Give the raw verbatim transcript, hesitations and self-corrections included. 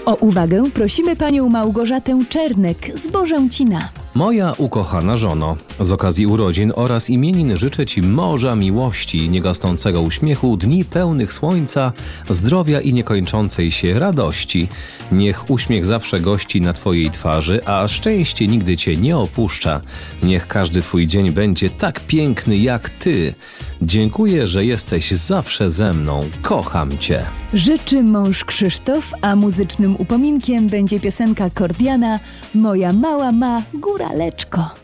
O uwagę prosimy panią Małgorzatę Czernek z Bożęcina. Moja ukochana żono, z okazji urodzin oraz imienin życzę Ci morza miłości, niegasnącego uśmiechu, dni pełnych słońca, zdrowia i niekończącej się radości. Niech uśmiech zawsze gości na Twojej twarzy, a szczęście nigdy Cię nie opuszcza. Niech każdy Twój dzień będzie tak piękny jak Ty. Dziękuję, że jesteś zawsze ze mną. Kocham Cię. Życzy mąż Krzysztof, a muzycznym upominkiem będzie piosenka Kordiana Moja mała ma góraleczko.